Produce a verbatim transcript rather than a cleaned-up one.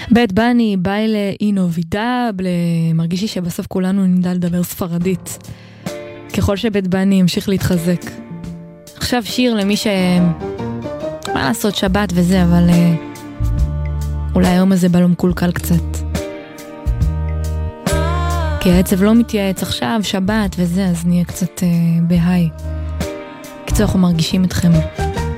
בית בני, ביילה, אינו וידאבל, מרגישי שבסוף כולנו נדע לדבר ספרדית. ככל שבית בני ימשיך להתחזק. עכשיו שיר למי ש... מה לעשות שבת וזה, אבל אולי היום הזה בא לו מקולקל קצת. כי העצב לא מתייעץ עכשיו, שבת וזה, אז נהיה קצת בהיי. קיצור, אנחנו מרגישים אתכם.